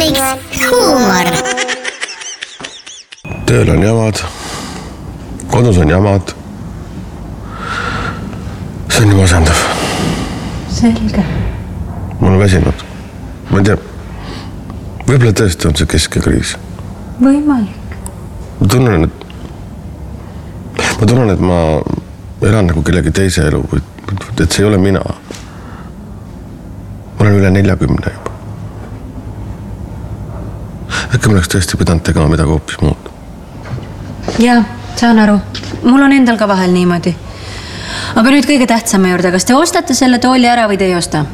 Netflix huumor. Tööl on jamad, kodus on jamad. See on nii masendav. Selge. Ma olen väsinud. Ma ei tea, võib-olla tõesti on see keskekriis. Võimalik. Ma tunnen, et ma elan nagu kellegi teise elu, et see ei ole mina. Ma olen üle 40 juba. Äkki ma oleks tõesti pidanud tegema midagi hoopis muud. Jaa, saan aru. Mul on endal ka vahel niimoodi. Aga nüüd kõige tähtsama juurde. Kas te ostate selle tooli ära või te ei osta?